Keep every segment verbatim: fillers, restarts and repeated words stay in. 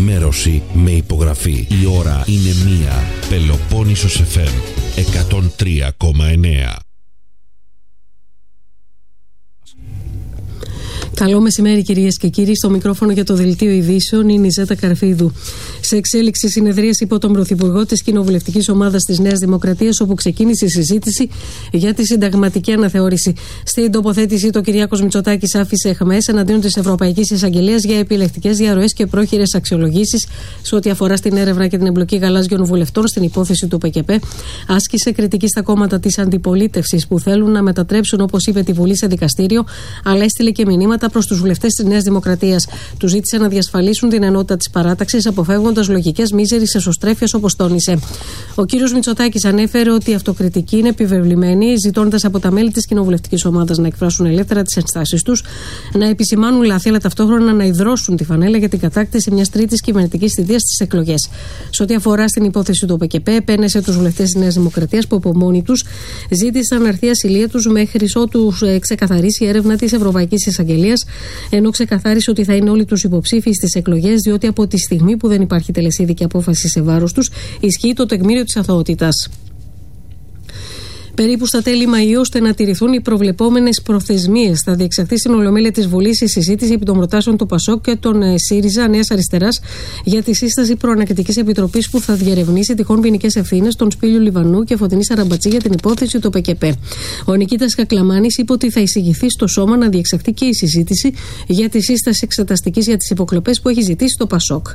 ενημέρωση με υπογραφή. Η ώρα είναι μία. Πελοπόννησος εφ εμ εκατόν τρία κόμμα εννέα. Καλό μεσημέρι, κυρίες και κύριοι. Στο μικρόφωνο για το Δελτίο Ειδήσεων είναι η Ζέτα Καρφίδου. Σε εξέλιξη συνεδρίαση υπό τον Πρωθυπουργό της Κοινοβουλευτικής Ομάδας της Νέας Δημοκρατίας, όπου ξεκίνησε η συζήτηση για τη συνταγματική αναθεώρηση. Στην τοποθέτηση, το Κυριάκος Μητσοτάκης άφησε εχμές εναντίον της Ευρωπαϊκής Εισαγγελίας για επιλεκτικές διαρροές και πρόχειρες αξιολογήσεις σε ό,τι αφορά στην έρευνα και την εμπλοκή γαλάζιων βουλευτών στην υπόθεση του ΠΚΠ. Άσκησε κριτική στα κόμματα της αντιπολίτευσης που θέλουν να μετατρέψουν, όπως είπε, τη Βουλή σε δικαστήριο, αλλά έστειλε και μηνύματα προς τους βουλευτές της Νέας Δημοκρατίας. Τους ζήτησε να διασφαλίσουν την ενότητα της παράταξης, αποφεύγοντας λογικές μίζερης εσωστρέφειας, όπως τόνισε. Ο κύριος Μητσοτάκης ανέφερε ότι η αυτοκριτική είναι επιβεβλημένη, ζητώντας από τα μέλη της κοινοβουλευτικής ομάδας να εκφράσουν ελεύθερα τις ενστάσεις τους, να επισημάνουν λάθη, αλλά ταυτόχρονα να υδρώσουν τη φανέλα για την κατάκτηση μιας τρίτης κυβερνητικής θητείας στις εκλογές. Σε ό,τι αφορά στην υπόθεση του ΠΚΠ, επένεσε τους βουλευτές της Νέας Δημοκρατίας που από μόνοι τους ζήτησαν να έρθει η ασυλία τους μέχρι ότου ξεκαθαρίσει η έρευνα της Ευρωπαϊκής Εισαγγελίας, ενώ ξεκαθάρισε ότι θα είναι όλοι τους υποψήφιοι στις εκλογές, διότι από τη στιγμή που δεν υπάρχει τελεσίδικη απόφαση σε βάρος τους, ισχύει το τεκμήριο της αθωότητας. Περίπου στα τέλη Μαΐου, ώστε να τηρηθούν οι προβλεπόμενες προθεσμίες, θα διεξαχθεί στην Ολομέλεια της Βουλής η συζήτηση επί των προτάσεων του ΠΑΣΟΚ και των ΣΥΡΙΖΑ Νέας Αριστεράς για τη σύσταση προανακριτικής επιτροπής που θα διερευνήσει τυχόν ποινικές ευθύνες των Σπύλιου Λιβανού και Φωτεινής Αραμπατζή για την υπόθεση του ΠΚΠ. Ο Νικήτας Κακλαμάνης είπε ότι θα εισηγηθεί στο Σώμα να διεξαχθεί και η συζήτηση για τη σύσταση εξεταστικής για τις υποκλοπές που έχει ζητήσει το ΠΑΣΟΚ.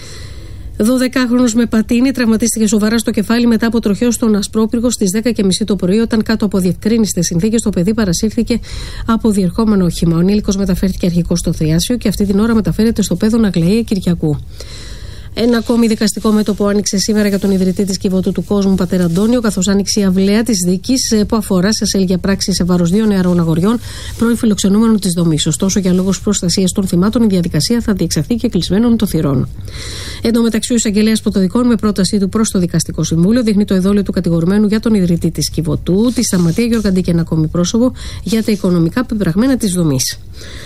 δωδεκάχρονος με πατίνι τραυματίστηκε σοβαρά στο κεφάλι μετά από τροχαίο στον Ασπρόπυργο στις δέκα και μισή το πρωί, όταν κάτω από διευκρίνιστες συνθήκες το παιδί παρασύρθηκε από διερχόμενο όχημα. Ο ανήλικος μεταφέρθηκε αρχικώς στο Θριάσιο και αυτή την ώρα μεταφέρεται στο Πέδων Αγλαία Κυριακού. Ένα ακόμη δικαστικό μέτωπο άνοιξε σήμερα για τον ιδρυτή της Κιβωτού του Κόσμου, πατέρα Αντώνιο, καθώς άνοιξε η αυλαία της δίκης που αφορά σε ασέλγεια πράξη σε βάρος δύο νεαρών αγοριών, πρώην φιλοξενούμενων της δομής. Ωστόσο, για λόγους προστασίας των θυμάτων, η διαδικασία θα διεξαχθεί και κλεισμένων των θυρών. Εν τω μεταξύ, ο εισαγγελέας Πρωτοδικών, με πρότασή του προς το Δικαστικό Συμβούλιο, δείχνει το εδόλιο του κατηγορουμένου για τον ιδρυτή της Κιβωτού, τη Σταματία Γεωργαντή και ένα ακόμη πρόσωπο για τα οικονομικά πεπραγμένα της δομής.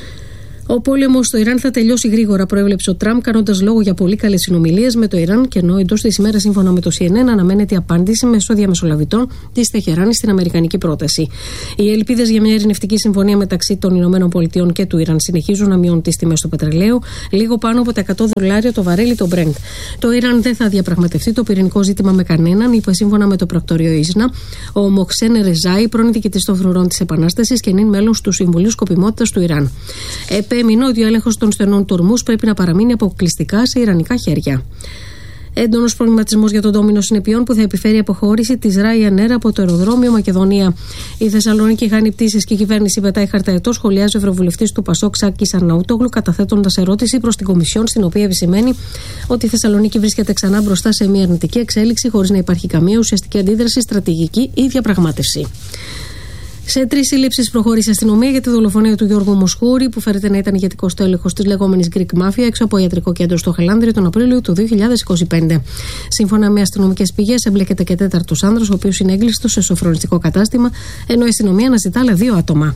Ο πόλεμος στο Ιράν θα τελειώσει γρήγορα, προέβλεψε ο Τραμπ, κάνοντας λόγο για πολύ καλές συνομιλίες με το Ιράν, και ενώ εντός της ημέρας, σύμφωνα με το σι εν εν, αναμένεται η απάντηση μέσω διαμεσολαβητών της Τεχεράνης στην αμερικανική πρόταση. Οι ελπίδες για μια ειρηνευτική συμφωνία μεταξύ των Ηνωμένων Πολιτειών και του Ιράν συνεχίζουν να μειώνουν τις τιμές του πετρελαίου, λίγο πάνω από τα εκατό δολάρια το βαρέλι το Brent. Το Ιράν δεν θα διαπραγματευτεί το πυρηνικό ζήτημα με κανέναν, είπε σύμφωνα με το πρακτορείο Ίσνα ο Μοξέν Ρεζάι, πρώην διοικητής των φρουρών της Επανάστασης και νυν μέλος του Συμβουλίου Σκοπιμότητας του Ιράν. Επέμεινε ότι ο έλεγχος των στενών τουρμούς πρέπει να παραμείνει αποκλειστικά σε ιρανικά χέρια. Έντονος προβληματισμός για τον ντόμινο συνεπειών που θα επιφέρει αποχώρηση της Ryanair από το αεροδρόμιο Μακεδονία. Η Θεσσαλονίκη χάνει πτήσεις και η κυβέρνηση πετάει χαρταετό, σχολιάζει ο ευρωβουλευτής του Πασόκ Σάκης Αρναούτογλου, καταθέτοντας ερώτηση προς την Κομισιόν, στην οποία επισημαίνει ότι η Θεσσαλονίκη βρίσκεται ξανά μπροστά σε μια αρνητική εξέλιξη, χωρίς να υπάρχει καμία ουσιαστική αντίδραση, στρατηγική ή διαπραγμάτευση. Σε τρεις συλλήψεις προχώρησε η αστυνομία για τη δολοφονία του Γιώργου Μοσχούρη, που φέρεται να ήταν ηγετικός τέλεχος της λεγόμενης Greek Mafia, έξω από ιατρικό κέντρο στο Χαλάνδρι τον Απρίλιο του δύο χιλιάδες είκοσι πέντε. Σύμφωνα με αστυνομικές πηγές, εμπλέκεται και τέταρτος άνδρας, ο οποίος είναι έγκλειστος σε σοφρονιστικό κατάστημα, ενώ η αστυνομία αναζητά άλλα δύο άτομα.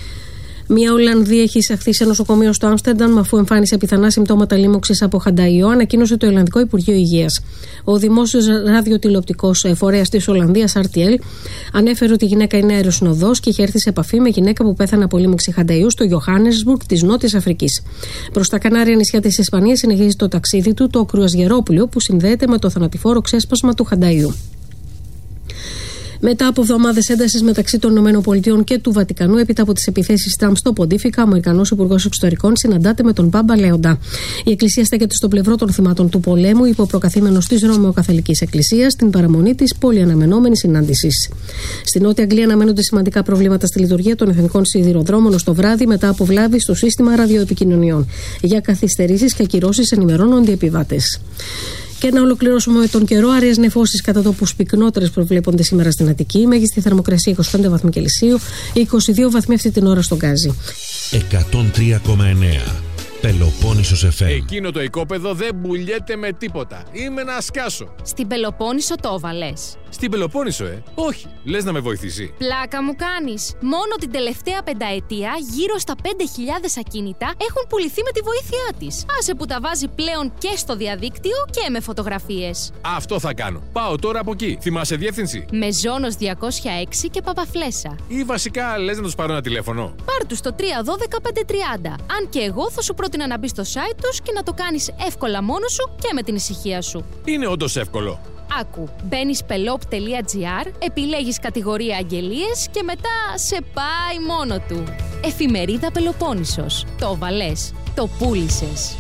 Μια Ολλανδία έχει εισαχθεί σε νοσοκομείο στο Άμστερνταμ αφού εμφάνισε πιθανά συμπτώματα λίμωξης από χανταϊό, ανακοίνωσε το Ολλανδικό Υπουργείο Υγείας. Ο δημόσιος ραδιοτηλεοπτικός φορέας της Ολλανδίας, αρ τι ελ, ανέφερε ότι η γυναίκα είναι αεροσυνοδός και είχε έρθει σε επαφή με γυναίκα που πέθανε από λίμωξη χανταϊού στο Johannesburg της Νότιας Αφρικής. Προς τα Κανάρια νησιά της Ισπανίας συνεχίζει το ταξίδι του το κρουαζιερόπλοιο που συνδέεται με το θανατηφόρο ξέσπασμα του χανταϊού. Μετά από εβδομάδες έντασης μεταξύ των ΗΠΑ και του Βατικανού, έπειτα από τις επιθέσεις Τραμπ στο Ποντίφικα, ο Αμερικανός Υπουργός Εξωτερικών συναντάται με τον Μπάμπα Λέοντα. Η Εκκλησία στέκεται στο πλευρό των θυμάτων του πολέμου, υπό προκαθήμενος της Ρωμαιοκαθολικής Εκκλησίας, στην παραμονή της πολυαναμενόμενης συνάντησης. Στην Νότια Αγγλία αναμένονται σημαντικά προβλήματα στη λειτουργία των εθνικών σιδηροδρόμων ως το βράδυ, μετά από βλάβη στο σύστημα ραδιοεπικοινωνιών. Για καθυστερήσεις και ακυρώσεις ενημερώνονται οι επιβάτες. Και να ολοκληρώσουμε με τον καιρό. Άραιες νεφώσεις κατά τόπους πυκνότερες προβλέπονται σήμερα στην Αττική. Μέγιστη θερμοκρασία είκοσι πέντε βαθμοί Κελσίου, είκοσι δύο βαθμοί αυτή την ώρα στον Γκάζι. εκατόν τρία κόμμα εννέα Πελοπόννησος εφ εμ. Εκείνο το οικόπεδο δεν μπουλιέται με τίποτα. Είμαι να σκάσω. Στην Πελοπόννησο το έβαλες. Στην Πελοπόννησο, ε. Όχι. Λες να με βοηθήσει? Πλάκα μου κάνεις. Μόνο την τελευταία πενταετία γύρω στα πέντε χιλιάδες ακίνητα έχουν πουληθεί με τη βοήθειά της. Άσε που τα βάζει πλέον και στο διαδίκτυο και με φωτογραφίες. Αυτό θα κάνω. Πάω τώρα από εκεί. Θυμάσαι διεύθυνση? Μεζόνος διακόσια έξι και Παπαφλέσσα. Ή βασικά λες να τους πάρω ένα τηλέφωνο? Πάρ' τους στο τρία ένα δύο πέντε τριάντα. Αν και εγώ θα σου πρότεινα να μπεις στο site τους και να το κάνεις εύκολα μόνος σου και με την ησυχία σου. Είναι όντως εύκολο. Άκου, μπαίνεις πελόπ τελεία τζι άρ, επιλέγεις κατηγορία αγγελίες και μετά σε πάει μόνο του. Εφημερίδα Πελοπόννησος. Το βαλές, το πούλησες.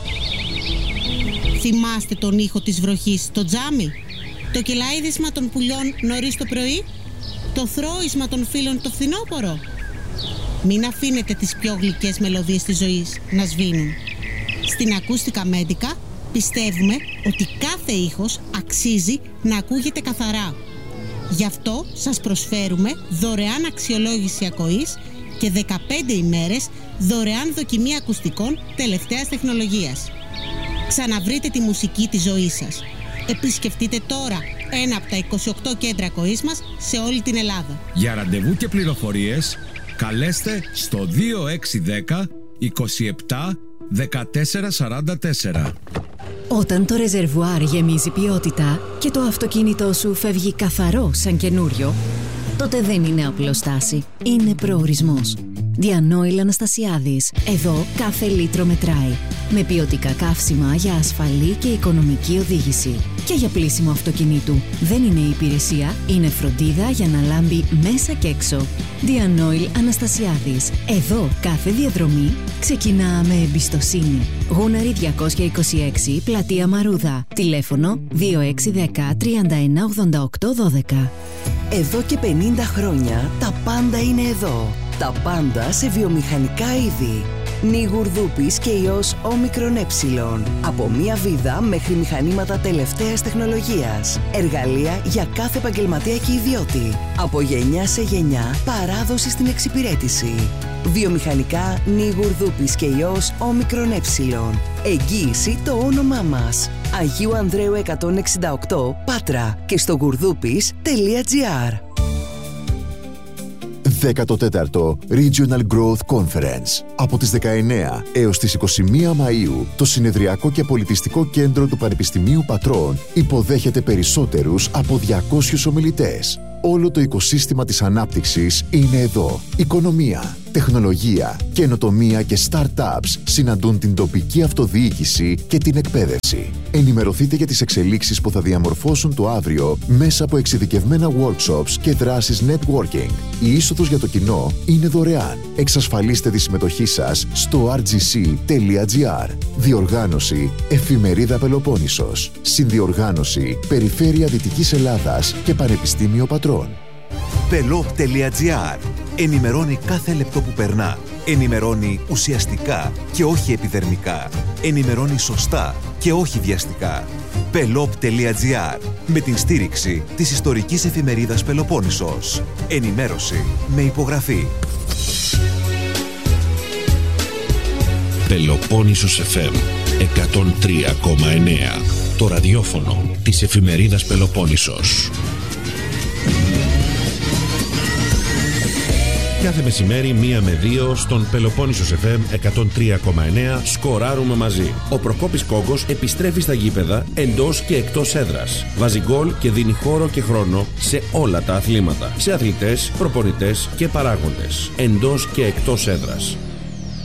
Θυμάστε τον ήχο της βροχής στο τζάμι? Το κελάιδισμα των πουλιών νωρίς το πρωί? Το θρώισμα των φίλων το φθινόπωρο? Μην αφήνετε τις πιο γλυκές μελωδίες της ζωής να σβήνουν. Στην Ακούστικα Μέντικα πιστεύουμε ότι κάθε ήχος αξίζει να ακούγεται καθαρά. Γι' αυτό σας προσφέρουμε δωρεάν αξιολόγηση ακοής και δεκαπέντε ημέρες δωρεάν δοκιμή ακουστικών τελευταίας τεχνολογίας. Ξαναβρείτε τη μουσική της ζωής σας. Επισκεφτείτε τώρα ένα από τα είκοσι οκτώ κέντρα ακοής μας σε όλη την Ελλάδα. Για ραντεβού και πληροφορίες καλέστε στο δύο έξι ένα μηδέν είκοσι επτά δεκατέσσερα σαράντα τέσσερα. Όταν το ρεζερβουάρ γεμίζει ποιότητα και το αυτοκίνητό σου φεύγει καθαρό σαν καινούριο, τότε δεν είναι απλοστάση, είναι προορισμός. Διανόηλ Αναστασιάδης. Εδώ κάθε λίτρο μετράει. Με ποιοτικά καύσιμα για ασφαλή και οικονομική οδήγηση. Και για πλύσιμο αυτοκινήτου. Δεν είναι υπηρεσία, είναι φροντίδα για να λάμπει μέσα και έξω. Διανόηλ Αναστασιάδης. Εδώ κάθε διαδρομή ξεκινά με εμπιστοσύνη. Γούναρη διακόσια είκοσι έξι, Πλατεία Μαρούδα. Τηλέφωνο δύο έξι ένα μηδέν τριάντα ένα ογδόντα οκτώ δώδεκα. Εδώ και πενήντα χρόνια τα πάντα είναι εδώ. Τα πάντα σε βιομηχανικά είδη. Νιγουρδούπης και ιός όμικρον ε. Από μία βίδα μέχρι μηχανήματα τελευταίας τεχνολογίας. Εργαλεία για κάθε επαγγελματία και ιδιώτη. Από γενιά σε γενιά παράδοση στην εξυπηρέτηση. Βιομηχανικά Νιγουρδούπης και ιός όμικρον ε. Εγγύηση το όνομά μας. Αγίου Ανδρέου εκατόν εξήντα οκτώ Πάτρα και στο γουρδούπης τελεία τζι άρ. δέκατο τέταρτο Regional Growth Conference. Από τις δεκαεννέα έως τις είκοσι μία Μαΐου, το Συνεδριακό και Πολιτιστικό Κέντρο του Πανεπιστημίου Πατρών υποδέχεται περισσότερους από διακόσιους ομιλητές. Όλο το οικοσύστημα της ανάπτυξης είναι εδώ. Οικονομία, τεχνολογία, καινοτομία και startups συναντούν την τοπική αυτοδιοίκηση και την εκπαίδευση. Ενημερωθείτε για τις εξελίξεις που θα διαμορφώσουν το αύριο μέσα από εξειδικευμένα workshops και δράσεις networking. Η είσοδος για το κοινό είναι δωρεάν. Εξασφαλίστε τη συμμετοχή σας στο αρ τζι σι τελεία τζι άρ. Διοργάνωση Εφημερίδα Πελοπόννησος. Συνδιοργάνωση Περιφέρεια Δυτικής Ελλάδας και Πανεπιστήμιο Πατρών. πελόπ τελεία τζι άρ. Ενημερώνει κάθε λεπτό που περνά. Ενημερώνει ουσιαστικά και όχι επιδερμικά. Ενημερώνει σωστά και όχι βιαστικά. πελόπ τελεία τζι άρ. Με την στήριξη της ιστορικής εφημερίδας Πελοπόννησος. Ενημέρωση με υπογραφή. Πελοπόννησος εφ εμ εκατόν τρία κόμμα εννέα. Το ραδιόφωνο της εφημερίδας Πελοπόννησος. Κάθε μεσημέρι μία με δύο στον Πελοπόννησος εφ εμ εκατόν τρία κόμμα εννέα σκοράρουμε μαζί. Ο Προκόπης Κόγκος επιστρέφει στα γήπεδα εντός και εκτός έδρας. Βάζει γκολ και δίνει χώρο και χρόνο σε όλα τα αθλήματα. Σε αθλητές, προπονητές και παράγοντες. Εντός και εκτός έδρας.